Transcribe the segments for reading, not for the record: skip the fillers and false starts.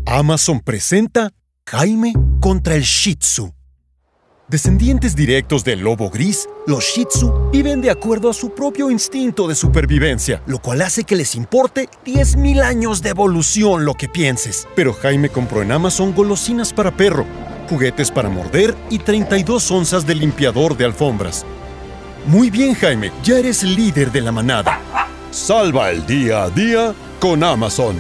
Amazon presenta Jaime contra el Shih Tzu. Descendientes directos del lobo gris, los Shih Tzu viven de acuerdo a su propio instinto de supervivencia, lo cual hace que les importe 10.000 años de evolución lo que pienses. Pero Jaime compró en Amazon golosinas para perro, juguetes para morder y 32 onzas de limpiador de alfombras. Muy bien, Jaime, ya eres el líder de la manada. Salva el día a día con Amazon.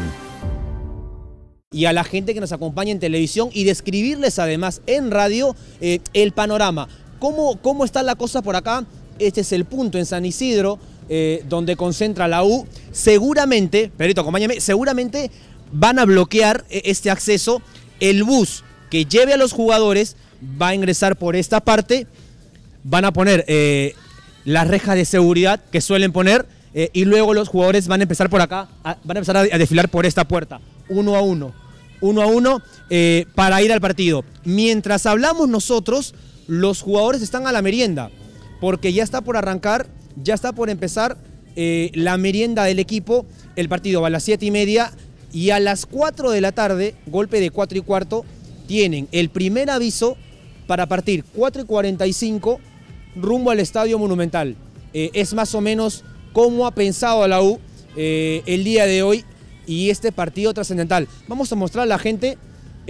Y a la gente que nos acompaña en televisión y describirles además en radio el panorama. ¿Cómo está la cosa por acá? Este es el punto en San Isidro donde concentra la U. Seguramente, Pedrito, acompáñame, seguramente van a bloquear este acceso. El bus que lleve a los jugadores va a ingresar por esta parte. Van a poner las rejas de seguridad que suelen poner y luego los jugadores van a empezar por acá, van a empezar a desfilar por esta puerta. Uno a uno para ir al partido. Mientras hablamos nosotros, los jugadores están a la merienda, porque ya está por arrancar, ya está por empezar la merienda del equipo. El partido va a las 7:30 y a las 4 de la tarde, golpe de 4:15, tienen el primer aviso para partir 4:45 rumbo al Estadio Monumental. Es más o menos cómo ha pensado la U el día de hoy y este partido trascendental. Vamos a mostrar a la gente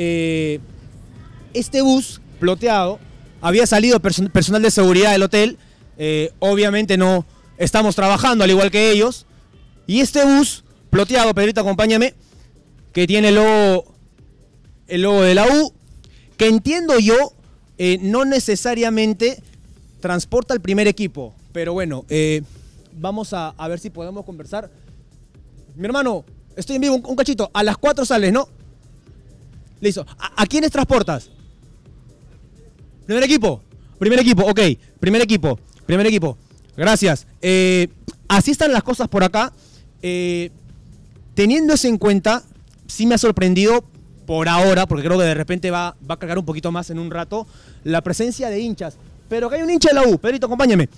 este bus ploteado. Había salido personal de seguridad del hotel. Obviamente no estamos trabajando al igual que ellos. Y este bus ploteado, Pedrito, acompáñame, que tiene el logo de la U, que entiendo yo no necesariamente transporta al primer equipo. Pero bueno, vamos a ver si podemos conversar. Mi hermano, estoy en vivo, un cachito. A las 4 sales, ¿no? Listo. ¿A quiénes transportas? ¿Primer equipo? Primer equipo, ok. Primer equipo. Gracias. Así están las cosas por acá. Teniendo eso en cuenta, sí me ha sorprendido por ahora, porque creo que de repente va a cargar un poquito más en un rato, la presencia de hinchas. Pero acá hay un hincha de la U. Pedrito, acompáñame.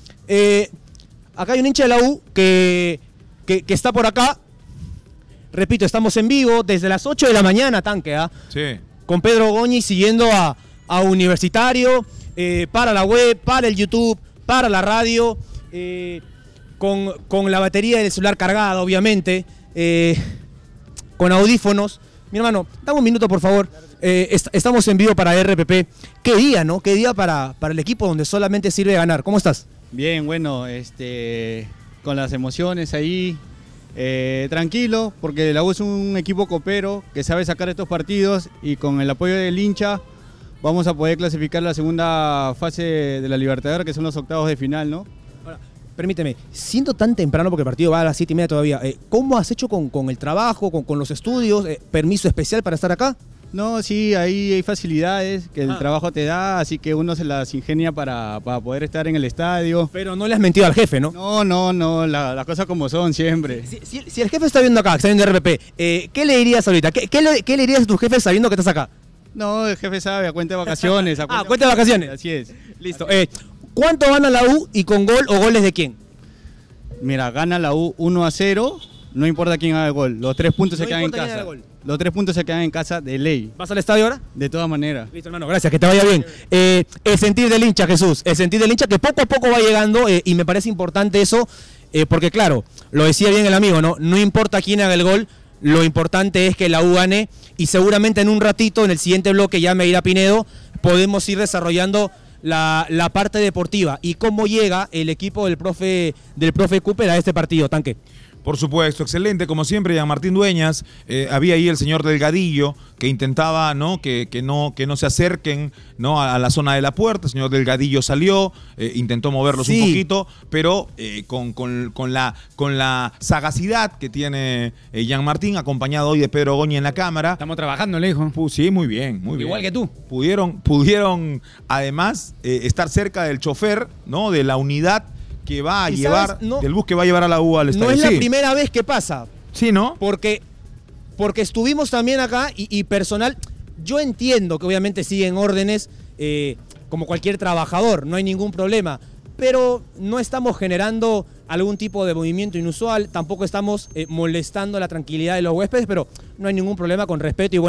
Acá hay un hincha de la U que está por acá. Repito, estamos en vivo desde las 8 de la mañana, Tanque, ¿ah? Sí. Con Pedro Goñi siguiendo a Universitario, para la web, para el YouTube, para la radio, con la batería del celular cargada, obviamente, con audífonos. Mi hermano, dame un minuto, por favor. Estamos en vivo para RPP. Qué día, ¿no? Qué día para el equipo donde solamente sirve ganar. ¿Cómo estás? Bien, bueno, con las emociones ahí. Tranquilo, porque la U es un equipo copero que sabe sacar estos partidos y con el apoyo del hincha vamos a poder clasificar la segunda fase de la Libertadores, que son los octavos de final, ¿no? Ahora, permíteme, siendo tan temprano, porque el partido va a las 7:30 todavía, ¿cómo has hecho con el trabajo, con los estudios? ¿Permiso especial para estar acá? No, sí, ahí hay facilidades que el trabajo te da, así que uno se las ingenia para poder estar en el estadio. Pero no le has mentido al jefe, ¿no? No, las cosas como son siempre. Si el jefe está viendo acá, está viendo RPP, ¿qué le dirías ahorita? ¿Qué le dirías a tu jefe sabiendo que estás acá? No, el jefe sabe, a cuenta de vacaciones. Cuenta de vacaciones. Así es. Listo. ¿Cuánto gana la U y con gol o goles de quién? Mira, gana la U 1-0, no importa quién haga el gol. Los 3 puntos se quedan en casa. Los 3 puntos se quedan en casa de ley. ¿Vas al estadio ahora? De todas maneras. Listo, hermano, gracias, que te vaya bien. El sentir del hincha, Jesús, el sentir del hincha que poco a poco va llegando y me parece importante eso, porque claro, lo decía bien el amigo, ¿no? No importa quién haga el gol, lo importante es que la U gane y seguramente en un ratito, en el siguiente bloque, ya me irá Pinedo, podemos ir desarrollando la parte deportiva y cómo llega el equipo del profe Cooper a este partido, Tanque. Por supuesto, excelente, como siempre, Jean-Martín Dueñas. Había ahí el señor Delgadillo que intentaba, ¿no? Que no se acerquen, ¿no? a la zona de la puerta. El señor Delgadillo salió, intentó moverlos un poquito, pero con la sagacidad que tiene Jean-Martín, acompañado hoy de Pedro Goñi en la cámara. Estamos trabajando, le dijo. Sí, muy bien. Igual que tú. Pudieron además estar cerca del chofer, ¿no? De la unidad que va a llevar, del bus que va a llevar a la U al estadio. No es la primera vez que pasa. Sí, ¿no? Porque estuvimos también acá y personal, yo entiendo que obviamente siguen órdenes como cualquier trabajador, no hay ningún problema, pero no estamos generando algún tipo de movimiento inusual, tampoco estamos molestando la tranquilidad de los huéspedes, pero no hay ningún problema, con respeto y